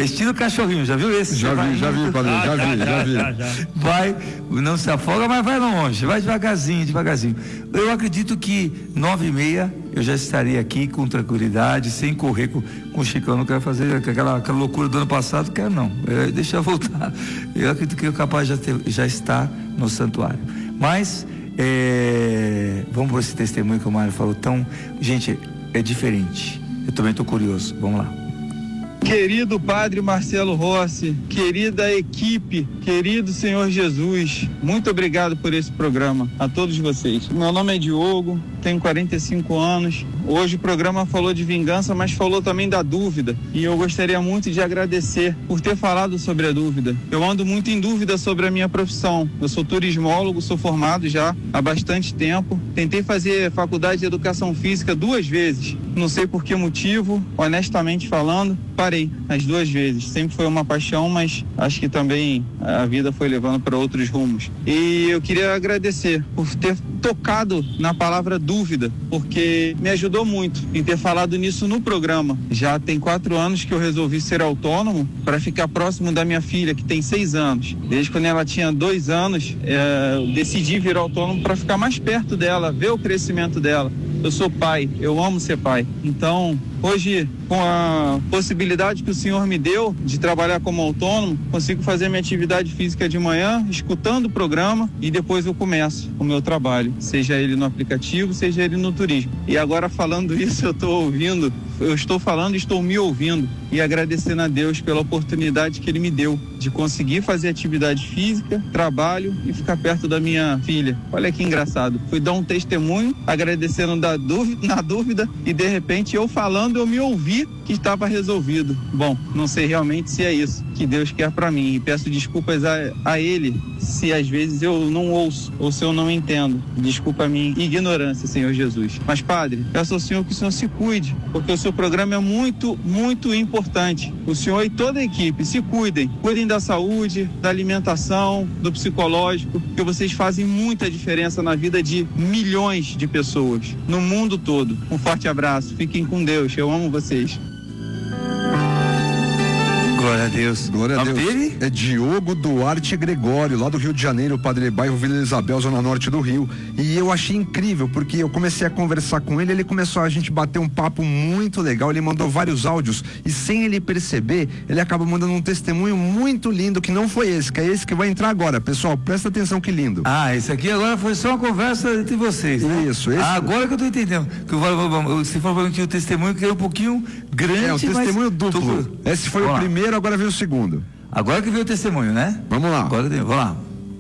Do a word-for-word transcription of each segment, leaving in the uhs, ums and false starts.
estilo cachorrinho, já viu esse? Já vi, já vi, padre, já vi, já vi. Já, já. Vai, não se afoga, mas vai longe, vai devagarzinho, devagarzinho. Eu acredito que nove e meia eu já estaria aqui com tranquilidade, sem correr com, com o Chicão. Não quero fazer aquela, aquela loucura do ano passado, quero não. Eu, deixa eu voltar. Eu acredito que eu capaz já, ter, já está no santuário. Mas, é, vamos por esse testemunho que o Mário falou. Então, gente, é diferente. Eu também estou curioso. Vamos lá. Querido Padre Marcelo Rossi, querida equipe, querido Senhor Jesus, muito obrigado por esse programa, a todos vocês. Meu nome é Diogo, tenho quarenta e cinco anos. Hoje o programa falou de vingança, mas falou também da dúvida. E eu gostaria muito de agradecer por ter falado sobre a dúvida. Eu ando muito em dúvida sobre a minha profissão. Eu sou turismólogo, sou formado já há bastante tempo. Tentei fazer faculdade de educação física duas vezes. Não sei por que motivo, honestamente falando, parei as duas vezes. Sempre foi uma paixão, mas acho que também a vida foi levando para outros rumos. E eu queria agradecer por ter tocado na palavra dúvida, porque me ajudou muito em ter falado nisso no programa. Já tem quatro anos que eu resolvi ser autônomo para ficar próximo da minha filha, que tem seis anos. Desde quando ela tinha dois anos, é, eu decidi vir autônomo para ficar mais perto dela, ver o crescimento dela. Eu sou pai, eu amo ser pai. Então, hoje, com a possibilidade que o Senhor me deu de trabalhar como autônomo, consigo fazer minha atividade física de manhã, escutando o programa, e depois eu começo o meu trabalho, seja ele no aplicativo, seja ele no turismo. E agora, falando isso, eu estou ouvindo, eu estou falando e estou me ouvindo, e agradecendo a Deus pela oportunidade que Ele me deu de conseguir fazer atividade física, trabalho e ficar perto da minha filha. Olha que engraçado. Fui dar um testemunho, agradecendo da dúvida, na dúvida, e de repente eu falando, eu me ouvi que estava resolvido. Bom, não sei realmente se é isso que Deus quer para mim, e peço desculpas a, a Ele se às vezes eu não ouço ou se eu não entendo. Desculpa a minha ignorância, Senhor Jesus. Mas, Padre, peço ao Senhor que o Senhor se cuide, porque o seu programa é muito, muito importante. O Senhor e toda a equipe se cuidem. Cuidem da saúde, da alimentação, do psicológico, porque vocês fazem muita diferença na vida de milhões de pessoas, no mundo todo. Um forte abraço. Fiquem com Deus. Eu amo vocês. Glória a Deus. Glória a Deus. Dele? É Diogo Duarte Gregório, lá do Rio de Janeiro, Padre, bairro Vila Isabel, zona norte do Rio. E eu achei incrível, porque eu comecei a conversar com ele, ele começou a gente bater um papo muito legal, ele mandou vários áudios, e sem ele perceber, ele acaba mandando um testemunho muito lindo, que não foi esse, que é esse que vai entrar agora. Pessoal, presta atenção, que lindo. Ah, esse aqui agora foi só uma conversa entre vocês, né? Isso, esse... Ah, agora que eu tô entendendo. Que você falou que tinha o testemunho que era um pouquinho grande, É, um testemunho mas... duplo. Tô... Esse foi Vamos o lá. primeiro, agora veio o segundo. Agora que veio o testemunho, né? Vamos lá. Agora, vamos lá.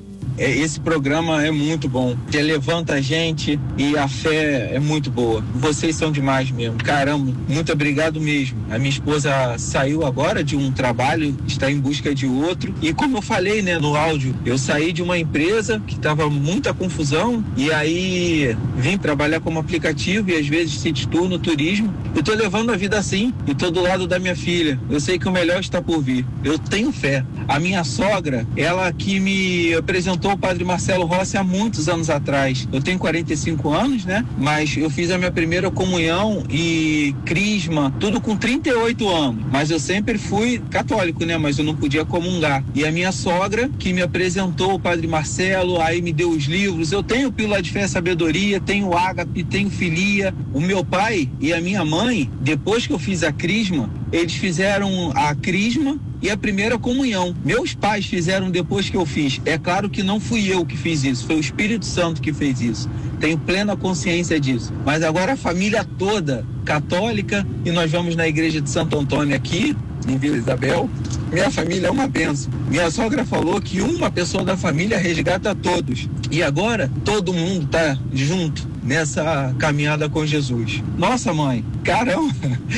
É, esse programa é muito bom, já levanta a gente e a fé é muito boa. Vocês são demais mesmo, caramba, muito obrigado mesmo. A minha esposa saiu agora de um trabalho, está em busca de outro, e como eu falei, né, no áudio, eu saí de uma empresa que estava muita confusão, e aí vim trabalhar como aplicativo e às vezes city tour no turismo. Eu tô levando a vida assim, e tô do lado da minha filha. Eu sei que o melhor está por vir, eu tenho fé. A minha sogra, ela que me apresentou o Padre Marcelo Rossi há muitos anos atrás. Eu tenho quarenta e cinco anos, né? Mas eu fiz a minha primeira comunhão e crisma, tudo com trinta e oito anos. Mas eu sempre fui católico, né? Mas eu não podia comungar. E a minha sogra, que me apresentou o Padre Marcelo, aí me deu os livros. Eu tenho Pílula de Fé e Sabedoria, tenho Ágape, tenho Filia. O meu pai e a minha mãe, depois que eu fiz a crisma, eles fizeram a crisma e a primeira comunhão. Meus pais fizeram depois que eu fiz. É claro que não fui eu que fiz isso, foi o Espírito Santo que fez isso. Tenho plena consciência disso. Mas agora a família toda católica, e nós vamos na igreja de Santo Antônio aqui, em Vila Isabel. Minha família é uma bênção. Minha sogra falou que uma pessoa da família resgata todos. E agora todo mundo está junto nessa caminhada com Jesus. Nossa, mãe, caramba,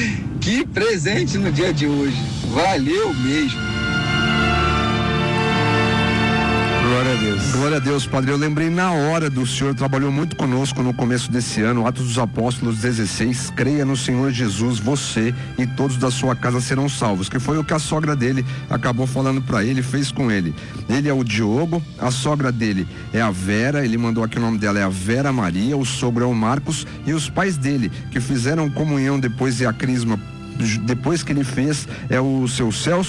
que presente no dia de hoje. Valeu mesmo. Glória a Deus. Glória a Deus, Padre. Eu lembrei na hora do Senhor, trabalhou muito conosco no começo desse ano, Atos dos Apóstolos dezesseis, creia no Senhor Jesus, você e todos da sua casa serão salvos, que foi o que a sogra dele acabou falando para ele, fez com ele. Ele é o Diogo, a sogra dele é a Vera, ele mandou aqui o nome dela, é a Vera Maria, o sogro é o Marcos, e os pais dele, que fizeram comunhão depois e a crisma depois que ele fez, é o seu Celso